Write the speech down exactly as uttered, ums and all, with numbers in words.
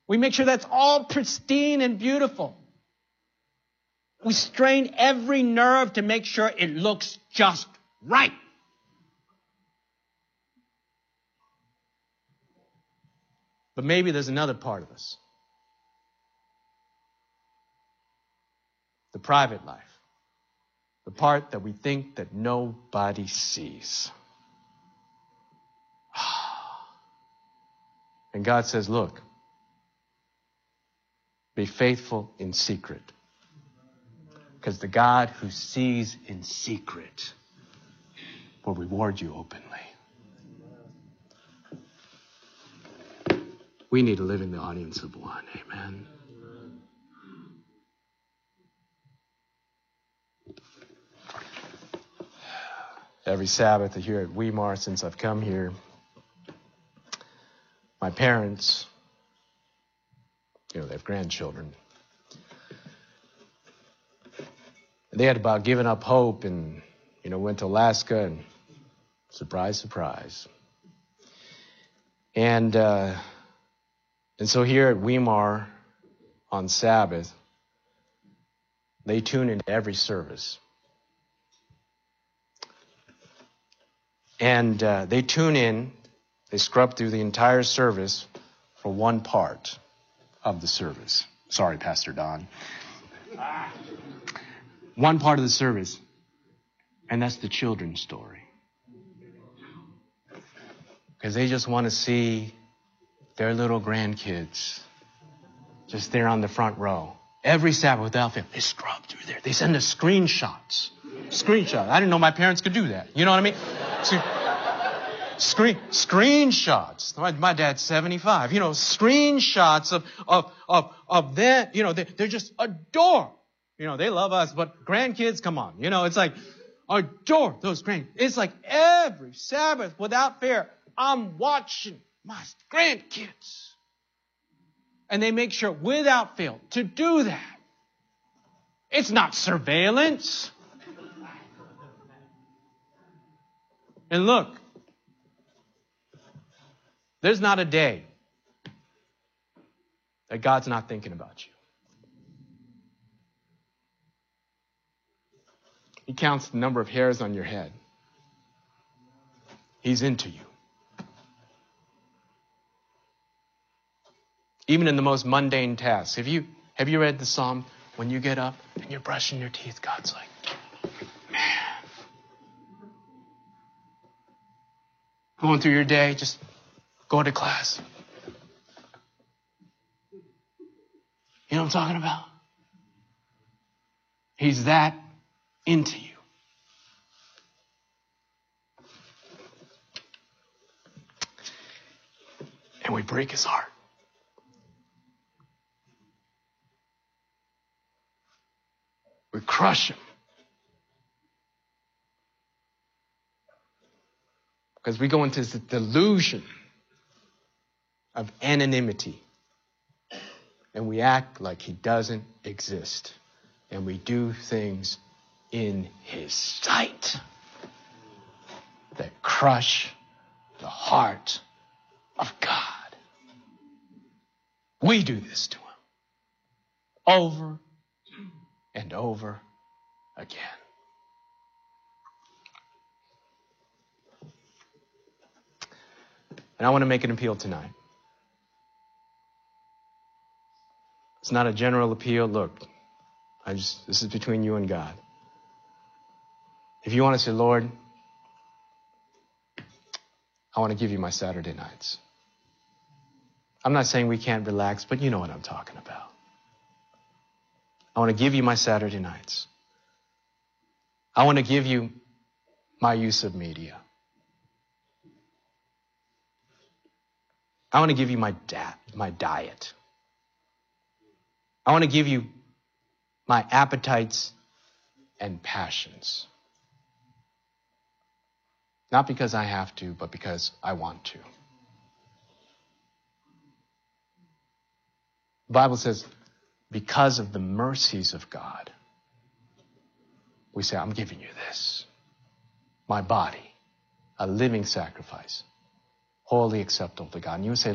We make sure that's all pristine and beautiful. We strain every nerve to make sure it looks just right. But maybe there's another part of us. The private life. The part that we think that nobody sees. And God says, look, be faithful in secret. Because the God who sees in secret will reward you openly. We need to live in the audience of one. Amen. Every Sabbath here at Weimar, since I've come here, my parents, you know, they have grandchildren. They had about given up hope and, you know, went to Alaska and surprise, surprise. And, uh, and so here at Weimar on Sabbath, they tune into every service. And uh, they tune in, they scrub through the entire service for one part of the service. Sorry, Pastor Don. One part of the service, and that's the children's story. Because they just want to see their little grandkids just there on the front row. Every Sabbath without fail, they scrub through there. They send us screenshots. Screenshots. I didn't know my parents could do that. You know what I mean? See, screen screenshots. My, my dad's seventy-five. You know, screenshots of of of of them. You know, they they're just adore. You know, they love us, but grandkids, come on. You know, it's like adore those grandkids. It's like every Sabbath without fail, I'm watching my grandkids, and they make sure without fail to do that. It's not surveillance. And look, there's not a day that God's not thinking about you. He counts the number of hairs on your head. He's into you. Even in the most mundane tasks. Have you, have you read the Psalm? When you get up and you're brushing your teeth, God's like, man. Going through your day, just go to class. You know what I'm talking about? He's that into you. And we break his heart. We crush him. Because we go into this delusion of anonymity. And we act like he doesn't exist. And we do things in his sight that crush the heart of God. We do this to him over and over again. And I want to make an appeal tonight. It's not a general appeal. Look, I just, this is between you and God. If you want to say, Lord, I want to give you my Saturday nights. I'm not saying we can't relax, but you know what I'm talking about. I want to give you my Saturday nights. I want to give you my use of media. I want to give you my da- my diet. I want to give you my appetites and passions. Not because I have to, but because I want to. The Bible says, because of the mercies of God, we say, I'm giving you this. My body, a living sacrifice, wholly acceptable to God. And you would say,